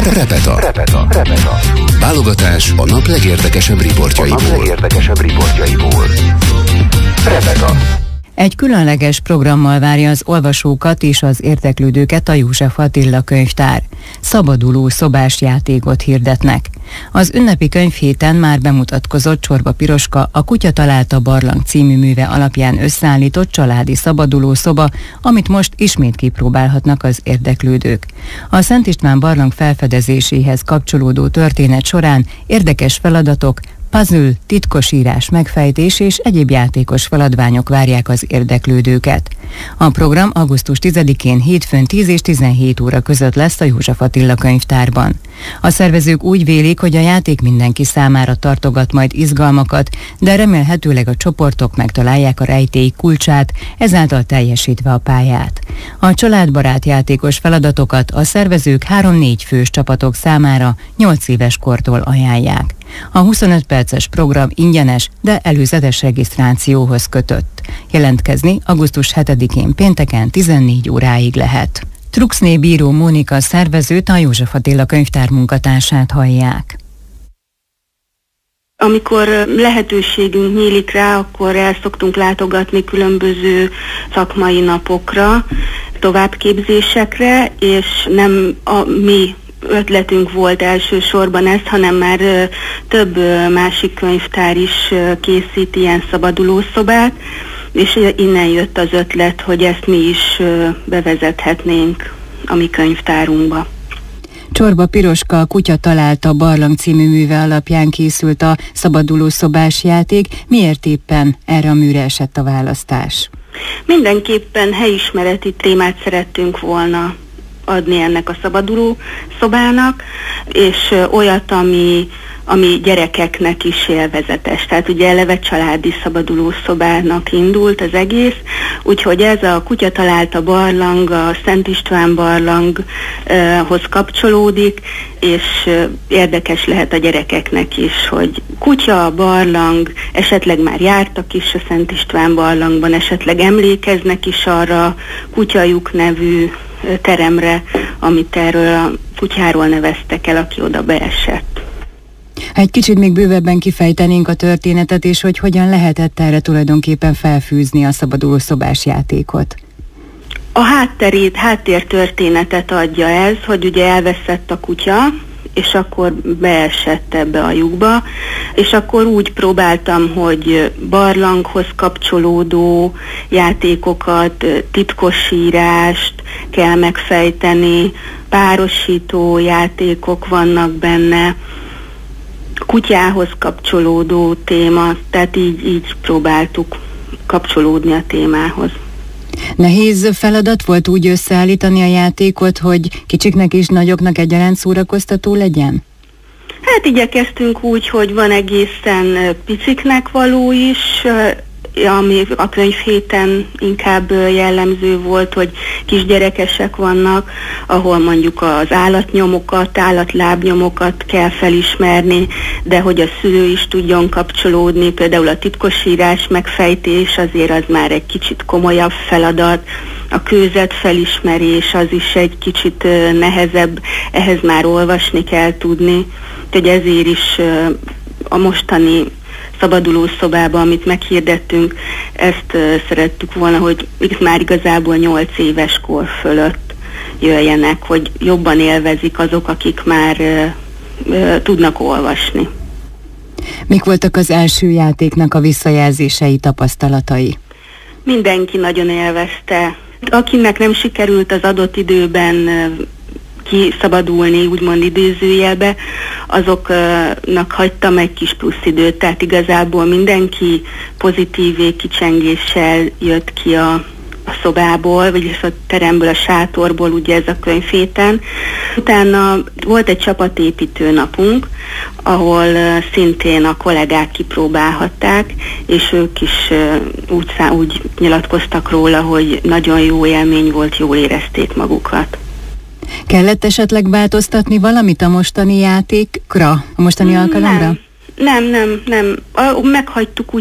Repeta. Válogatás a nap legérdekesebb riportjaiból. Repeta. Egy különleges programmal várja az olvasókat és az érdeklődőket a József Attila könyvtár. Szabaduló szobás játékot hirdetnek. Az ünnepi könyvhéten már bemutatkozott Csorba Piroska, a Kutya találta barlang című műve alapján összeállított családi szabaduló szoba, amit most ismét kipróbálhatnak az érdeklődők. A Szent István barlang felfedezéséhez kapcsolódó történet során érdekes feladatok, puzzle, titkosírás, megfejtés és egyéb játékos feladványok várják az érdeklődőket. A program augusztus 10-én hétfőn 10 és 17 óra között lesz a József Attila könyvtárban. A szervezők úgy vélik, hogy a játék mindenki számára tartogat majd izgalmakat, de remélhetőleg a csoportok megtalálják a rejtély kulcsát, ezáltal teljesítve a pályát. A családbarát játékos feladatokat a szervezők 3-4 fős csapatok számára 8 éves kortól ajánlják. A 25 perces program ingyenes, de előzetes regisztrációhoz kötött. Jelentkezni augusztus 7-én pénteken 14 óráig lehet. Truxné bíró Mónika szervezőt, a József Attila könyvtár munkatársát hallják. Amikor lehetőségünk nyílik rá, akkor el szoktunk látogatni különböző szakmai napokra, továbbképzésekre, és nem a mi ötletünk volt elsősorban ez, hanem már több másik könyvtár is készít ilyen szabadulószobát, és innen jött az ötlet, hogy ezt mi is bevezethetnénk a mi könyvtárunkba. Csorba Piroska, a Kutya találta barlang című műve alapján készült a szabadulószobás játék. Miért éppen erre a műre esett a választás? Mindenképpen helyismereti témát szerettünk volna adni ennek a szabaduló szobának, és olyat, ami gyerekeknek is élvezetes. Tehát ugye eleve családi szabaduló szobának indult az egész, úgyhogy ez a Kutya találta barlang, a Szent István barlanghoz kapcsolódik, és érdekes lehet a gyerekeknek is, hogy kutya, barlang, esetleg már jártak is a Szent István barlangban, esetleg emlékeznek is arra a Kutyajuk nevű teremre, amit erről a kutyáról neveztek el, aki oda beesett. Egy kicsit még bővebben kifejtenénk a történetet, és hogy hogyan lehetett erre tulajdonképpen felfűzni a szabaduló szobás játékot. A háttértörténetet adja ez, hogy ugye elveszett a kutya, és akkor beesett ebbe a lyukba, és akkor úgy próbáltam, hogy barlanghoz kapcsolódó játékokat, titkosírást kell megfejteni, párosító játékok vannak benne, kutyához kapcsolódó téma, tehát így próbáltuk kapcsolódni a témához. Nehéz feladat volt úgy összeállítani a játékot, hogy kicsiknek és nagyoknak egyaránt szórakoztató legyen? Hát igyekeztünk úgy, hogy van egészen piciknek való is, ami a könyvhéten inkább jellemző volt, hogy kisgyerekesek vannak, ahol mondjuk az állatnyomokat, állatlábnyomokat kell felismerni, de hogy a szülő is tudjon kapcsolódni, például a titkosírás megfejtés azért az már egy kicsit komolyabb feladat, a kőzet felismerés az is egy kicsit nehezebb, ehhez már olvasni kell tudni, úgyhogy ezért is a mostani szabaduló szobában, amit meghirdettünk, ezt szerettük volna, hogy itt már igazából 8 éves kor fölött jöjjenek, hogy jobban élvezik azok, akik már tudnak olvasni. Mik voltak az első játéknak a visszajelzései, tapasztalatai? Mindenki nagyon élvezte. Akinek nem sikerült az adott időben kiszabadulni, úgymond idézőjelbe, azoknak hagytam egy kis plusz időt, tehát igazából mindenki pozitív kicsengéssel jött ki a szobából, vagyis a teremből, a sátorból, ugye ez a könyvhéten. Utána volt egy csapatépítő napunk, ahol szintén a kollégák kipróbálhatták, és ők is úgy nyilatkoztak róla, hogy nagyon jó élmény volt, jól érezték magukat. Kellett esetleg változtatni valamit a mostani játékra, a mostani alkalomra? Nem. Meghagytuk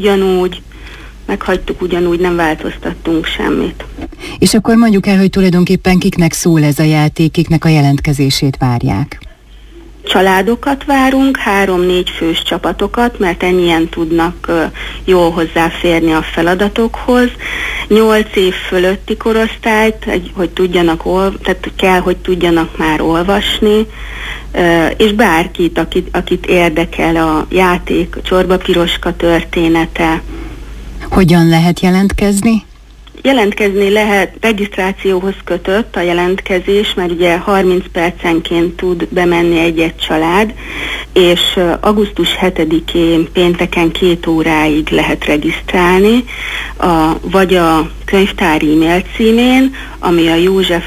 ugyanúgy, nem változtattunk semmit. És akkor mondjuk el, hogy tulajdonképpen kiknek szól ez a játék, kiknek a jelentkezését várják? Családokat várunk, 3-4 fős csapatokat, mert ennyien tudnak jól hozzáférni a feladatokhoz. 8 év fölötti korosztályt, hogy tudjanak tehát kell, hogy tudjanak már olvasni, és bárkit, akit érdekel a játék, a Csorba Piroska története. Hogyan lehet jelentkezni? Jelentkezni lehet, regisztrációhoz kötött a jelentkezés, mert ugye 30 percenként tud bemenni egy-egy család, és augusztus 7-én pénteken 2 óráig lehet regisztrálni, vagy a könyvtár e-mail címén, ami a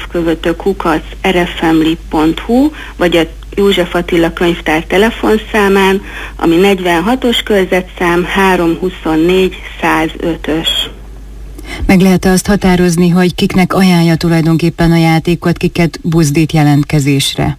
józsefkövető@rfmlib.hu, vagy a József Attila könyvtár telefonszámán, ami 46-os körzetszám 324 105-ös. Meg lehet azt határozni, hogy kiknek ajánlja tulajdonképpen a játékot, kiket buzdít jelentkezésre?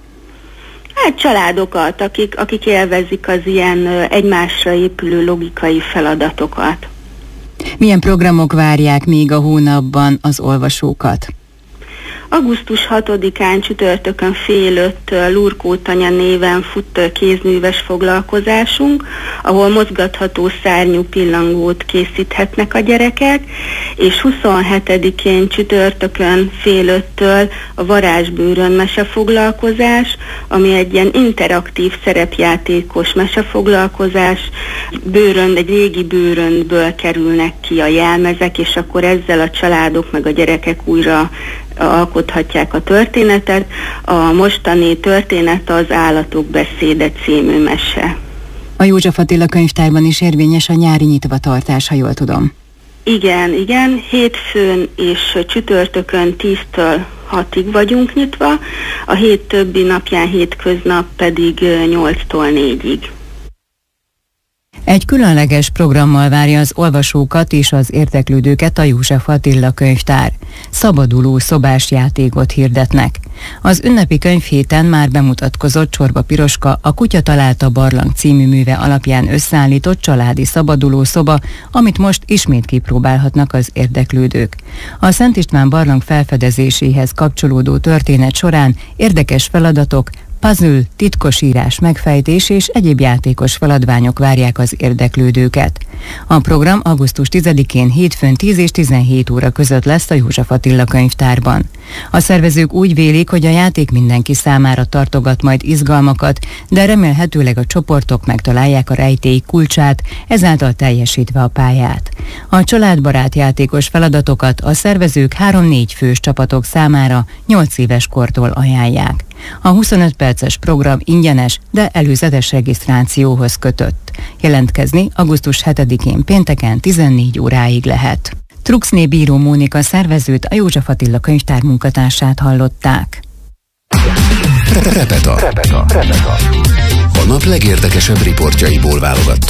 Hát családokat, akik élvezik az ilyen egymásra épülő logikai feladatokat. Milyen programok várják még a hónapban az olvasókat? Augusztus 6-án csütörtökön fél 5 Lurkó Tanya néven fut kézműves foglalkozásunk, ahol mozgatható szárnyú pillangót készíthetnek a gyerekek, és 27-én csütörtökön fél 5-től a Varázsbőrön mesefoglalkozás, ami egy ilyen interaktív szerepjátékos mesefoglalkozás. Egy régi bőröndből kerülnek ki a jelmezek, és akkor ezzel a családok meg a gyerekek újra alkothatják a történetet. A mostani történet az Állatok beszéde című mese. A József Attila könyvtárban is érvényes a nyári nyitvatartás, ha jól tudom. Igen. Hétfőn és csütörtökön 10-től 6-ig vagyunk nyitva, a hét többi napján hétköznap pedig 8-tól 4-ig. Egy különleges programmal várja az olvasókat és az érdeklődőket a József Attila könyvtár. Szabaduló szobás játékot hirdetnek. Az ünnepi könyvhéten már bemutatkozott Csorba Piroska, a Kutya találta barlang című műve alapján összeállított családi szabaduló szoba, amit most ismét kipróbálhatnak az érdeklődők. A Szent István barlang felfedezéséhez kapcsolódó történet során érdekes feladatok, puzzle, titkosírás, megfejtés és egyéb játékos feladványok várják az érdeklődőket. A program augusztus 10-én hétfőn 10 és 17 óra között lesz a József Attila könyvtárban. A szervezők úgy vélik, hogy a játék mindenki számára tartogat majd izgalmakat, de remélhetőleg a csoportok megtalálják a rejtély kulcsát, ezáltal teljesítve a pályát. A családbarát játékos feladatokat a szervezők 3-4 fős csapatok számára 8 éves kortól ajánlják. A 25 perces program ingyenes, de előzetes regisztrációhoz kötött. Jelentkezni augusztus 7-én pénteken 14 óráig lehet. Truxné Bíró Mónika szervezőt, a József Attila könyvtár munkatársát hallották. Repeta. A nap legérdekesebb riportjaiból válogattuk.